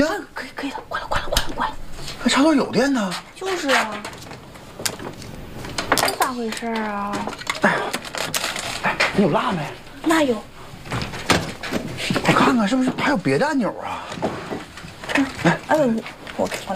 呀， 可以了，关了。 那插头有电呢。 就是啊，这咋回事啊？ 哎，你有蜡没？ 那有。 我看看是不是还有别的按钮啊？ 我来。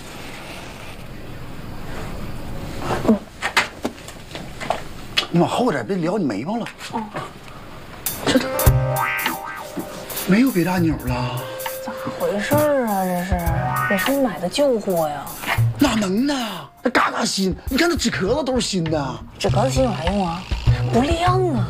你往后点，别撩你眉毛了。 哦。 这都没有别的按钮了。 咋回事啊？这是？也是买的旧货呀？ 哪能呢？那嘎嘎新，你看那纸壳子都是新的。 纸壳子新有啥用啊？不亮啊。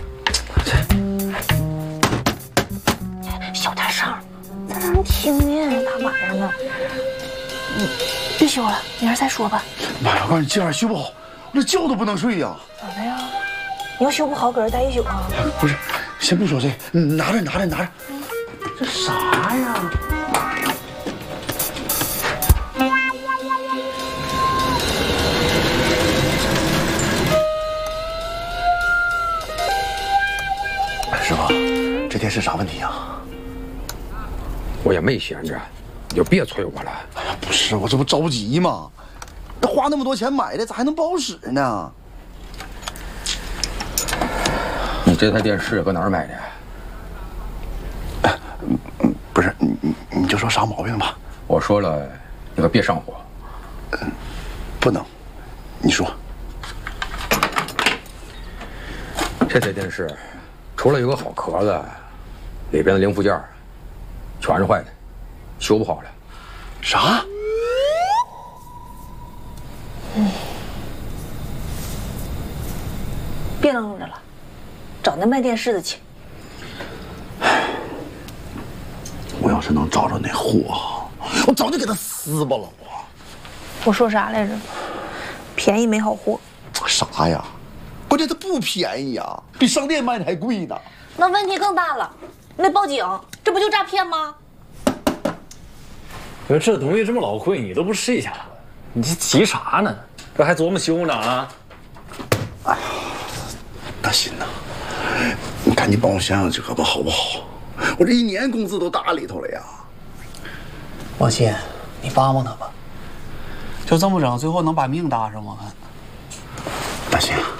小点声，再让人听见，大晚上的。别修了，明儿再说吧。 妈呀！我告诉你，今晚修不好，我这觉都不能睡呀。 咋的呀？你要修不好，搁这待一宿啊？ 不是，先不说这，你拿着。这啥呀？师傅，这电视啥问题啊？ 我也没闲着，你就别催我了。 哎呀，不是，我这不着急吗？那花那么多钱买的，咋还能不好使呢？ 你这台电视搁哪儿买的？ 不是，你就说啥毛病吧。 我说了，你可别上火。 不能，你说。 这台电视除了有个好壳子，里边的零部件全是坏的，修不好了。 啥？ 别愣着了，找那卖电视的去。 我要是能找着那货，我早就给他撕巴了。 我说啥来着？便宜没好货。 啥呀？关键它不便宜呀，比商店卖的还贵呢。 那问题更大了，你得报警，这不就诈骗吗？ 你说这东西这么老贵，你都不试一下子，你这急啥呢？这还琢磨修呢啊？ 哎呀，大新呐，你赶紧帮我想想这个吧，好不好？我这1年工资都打里头了呀。 王鑫，你帮帮他吧，就这么整，最后能把命搭上吗？ 大新啊。